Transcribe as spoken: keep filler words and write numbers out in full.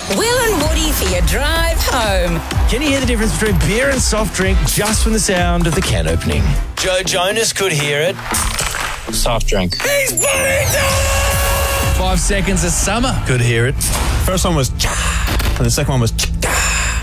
Will and Woody for your drive home. Can you hear the difference between beer and soft drink just from the sound of the can opening? Joe Jonas could hear it. Soft drink. He's putting Five seconds of summer could hear it. First one was cha, and the second one was cha.